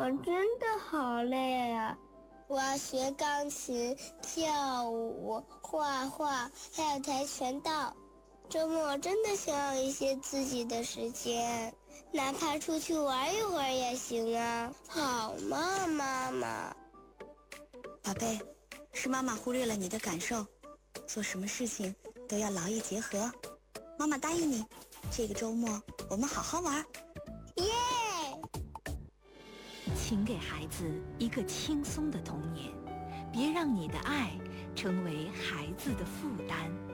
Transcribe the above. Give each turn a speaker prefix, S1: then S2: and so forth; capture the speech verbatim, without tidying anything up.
S1: 真的好累啊！
S2: 我要学钢琴、跳舞、画画，还有跆拳道。周末真的想要一些自己的时间，哪怕出去玩一会儿也行啊。好吗，妈妈？
S3: 宝贝，是妈妈忽略了你的感受，做什么事情都要劳逸结合。妈妈答应你，这个周末我们好好玩。
S2: 耶！
S4: 请给孩子一个轻松的童年，别让你的爱成为孩子的负担。